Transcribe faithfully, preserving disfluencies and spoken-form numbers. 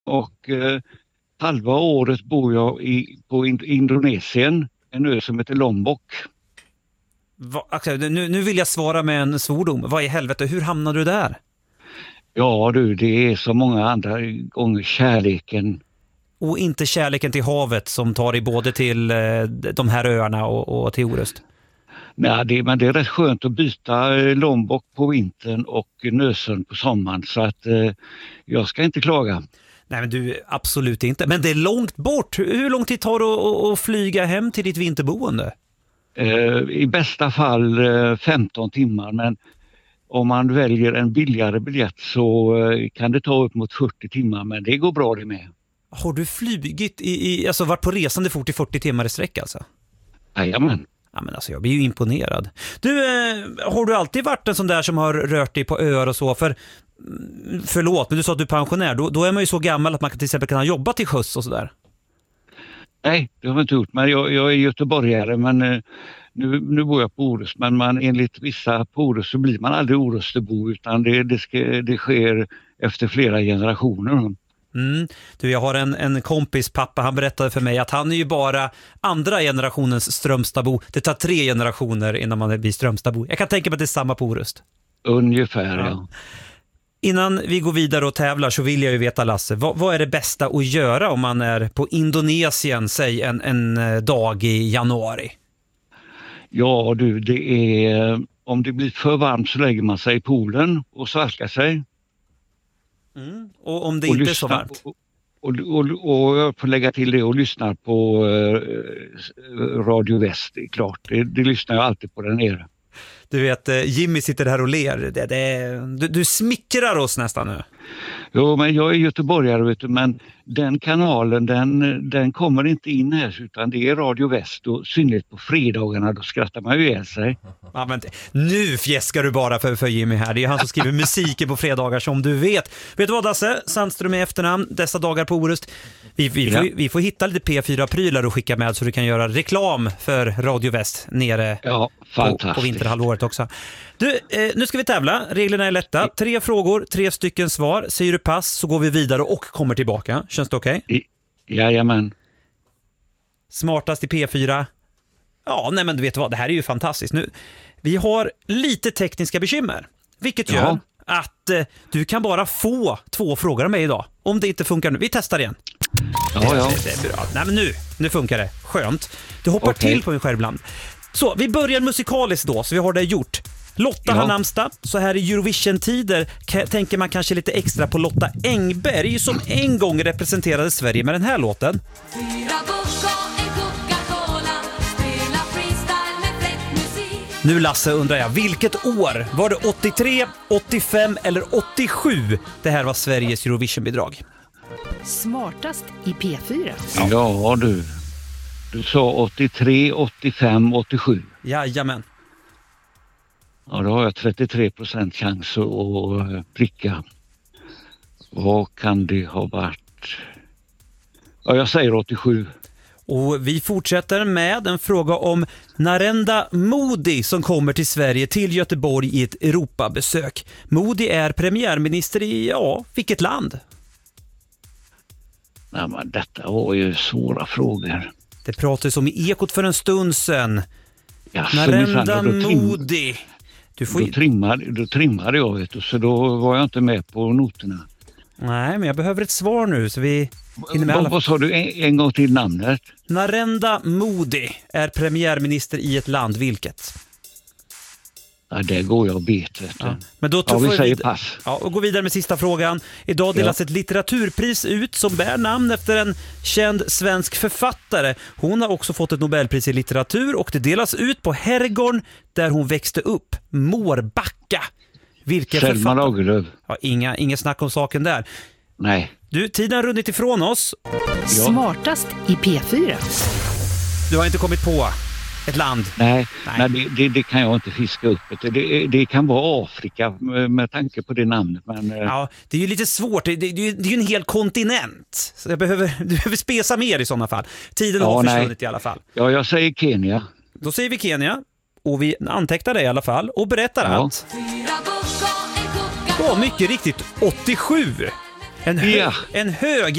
och eh, halva året bor jag i, på in, Indonesien, en ö som heter Lombok. Va, Axel, nu, nu vill jag svara med en svordom. Vad i helvete, hur hamnade du där? Ja du, det är så många andra gånger kärleken. Och inte kärleken till havet som tar i både till eh, de här öarna och, och till Orust? Nej, det, men det är rätt skönt att byta eh, Lombok på vintern och Nösön på sommaren, så att eh, jag ska inte klaga. Nej men du, absolut inte. Men det är långt bort. Hur lång tid tar det att, att flyga hem till ditt vinterboende? Eh, I bästa fall eh, femton timmar, men om man väljer en billigare biljett så eh, kan det ta upp mot fyrtio timmar, men det går bra det med. Har du flygit i, i alltså varit på resande fort i fyrtio timmar i sträck alltså? Jajamän. Ja, men alltså jag blir ju imponerad. Du, eh, har du alltid varit en sån där som har rört dig på öar och så? För, förlåt, men du sa att du är pensionär. Då, då är man ju så gammal att man kan till exempel kunna jobba till sjöss och sådär. Nej, det har jag inte gjort. Men jag, jag är göteborgare, men eh, nu, nu bor jag på Orust. Men man, enligt vissa på Orust så blir man aldrig Orustebo, utan det, det, ska, det sker efter flera generationer. Mm. Du, jag har en, en kompis pappa, han berättade för mig att han är ju bara andra generationens Strömstadbo. Det tar tre generationer innan man blir Strömstadbo. Jag kan tänka mig att det är samma på Orust. Ungefär, ja. ja. Innan vi går vidare och tävlar så vill jag ju veta, Lasse, vad, vad är det bästa att göra om man är på Indonesien, säg en, en dag i januari? Ja du, det är, om det blir för varmt så lägger man sig i poolen och svalkar sig. Mm. Och om det och inte är så varmt? Och, och, och, och jag får lägga till det och lyssna på eh, Radio Väst, det är klart. Det, det lyssnar jag alltid på där nere. Du vet, Jimmy sitter här och ler. Det, det, du, du smickrar oss nästan nu. Jo, men jag är göteborgare, vet du, men den kanalen den, den kommer inte in här, utan det är Radio Väst, och synligt på fredagarna, då skrattar man ju ihjäl sig. Ja, men nu fjäskar du bara för, för Jimmy här. Det är ju han som skriver musiken på fredagar, som du vet. Vet du vad, Dasse? Sandström i efternamn, dessa dagar på Orust. Vi, vi, ja. får, vi får hitta lite P fyra-prylar och skicka med så du kan göra reklam för Radio Väst nere ja, på, på vinterhalvåret också. Du, eh, nu ska vi tävla. Reglerna är lätta. Tre frågor, tre stycken svar. Säger du pass så går vi vidare och kommer tillbaka. Känns det okej? Okay? Jajamän. Smartast i P fyra. Ja, nej men du vet vad, det här är ju fantastiskt. Nu, vi har lite tekniska bekymmer. Vilket gör ja. att eh, du kan bara få två frågor av mig idag. Om det inte funkar nu. Vi testar igen. Ja, ja. Det, det, det är bra. Nej men nu, nu funkar det. Skönt. Du hoppar okay. till på min skärm ibland. Så, vi börjar musikaliskt då, så vi har det gjort. Lotta ja. har namnsdag, så här i Eurovision-tider k- tänker man kanske lite extra på Lotta Engberg som en gång representerade Sverige med den här låten. Nu Lasse undrar jag, vilket år? Var det åttiotre, åttiofem eller åttiosju? Det här var Sveriges Eurovision-bidrag. Smartast i P fyra. Ja, ja du. Du sa åttiotre, åttiofem, åttiosju. Jajamän. Ja, då har jag trettiotre procent chans att pricka. Vad kan det ha varit? Ja, jag säger åttiosju. Och vi fortsätter med en fråga om Narendra Modi som kommer till Sverige, till Göteborg i ett Europabesök. Modi är premiärminister i, ja, vilket land? Nej, men detta var ju svåra frågor. Det pratades om i Ekot för en stund sedan. Ja, Narendra Modi. Du får... då, trimmade, då trimmade jag, vet du, så då var jag inte med på noterna. Nej, men jag behöver ett svar nu så vi hinner med alla... Vad sa du en, en gång till namnet? Narendra Modi är premiärminister i ett land, vilket? Ja, det går jag bet, vet du. Ja. Men då ja, vi säger vid... pass. Ja, och gå vidare med sista frågan. Idag delas ja. ett litteraturpris ut som bär namn efter en känd svensk författare. Hon har också fått ett Nobelpris i litteratur och det delas ut på Herrgården där hon växte upp, Mårbacka. Vilken Selma Lagerlöf. Ja, inga, inga snack om saken där. Nej. Du, tiden har runnit ifrån oss. Ja. Smartast i P fyra. Du har inte kommit på ett land? Nej, nej. nej det, det, det kan jag inte fiska upp. Det, det kan vara Afrika med tanke på det namnet. Men... Ja, det är ju lite svårt. Det, det, det är ju en hel kontinent. Så jag behöver, du behöver spesa mer i sådana fall. Tiden ja, har försvunnit nej. i alla fall. Ja, jag säger Kenya. Då säger vi Kenya. Och vi antecknar det i alla fall. Och berättar ja. att... Ja, mycket riktigt. åttiosju. En, hö- ja. en hög